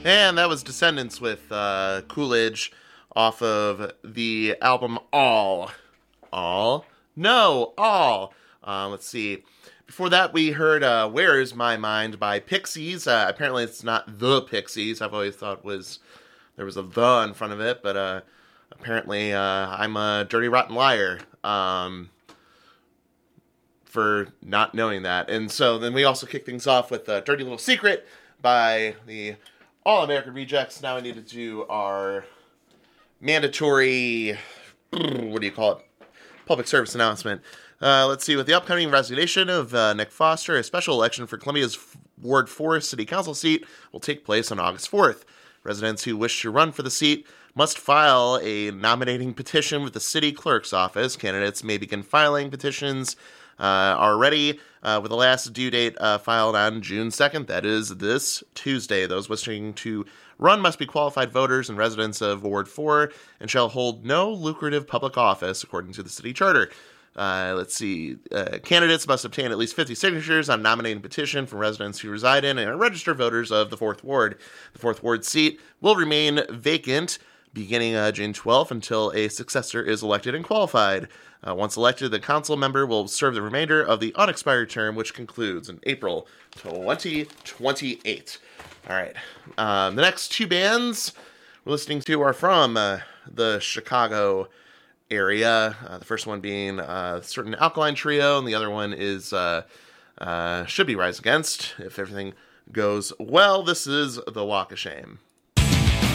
And that was Descendants with Coolidge off of the album All. All? No, All. Let's see. Before that, we heard Where's My Mind by Pixies. Apparently, it's not the Pixies. I've always thought there was a the in front of it, but apparently I'm a dirty, rotten liar for not knowing that. And so then we also kick things off with Dirty Little Secret by the All-American Rejects. Now we need to do our mandatory, what do you call it, public service announcement. Let's see, with the upcoming resignation of Nick Foster, a special election for Columbia's Ward 4 City Council seat will take place on August 4th. Residents who wish to run for the seat must file a nominating petition with the city clerk's office. Candidates may begin filing petitions already, with the last due date filed on June 2nd. That is this Tuesday. Those wishing to run must be qualified voters and residents of Ward 4 and shall hold no lucrative public office, according to the city charter. Let's see. Candidates must obtain at least 50 signatures on a nominating petition from residents who reside in and are registered voters of the 4th Ward. The 4th Ward seat will remain vacant beginning June 12th until a successor is elected and qualified. Once elected, the council member will serve the remainder of the unexpired term, which concludes in April 2028. All right. The next two bands we're listening to are from the Chicago area. The first one being a certain Alkaline Trio, and the other one is should be Rise Against. If everything goes well, this is The Walk of Shame.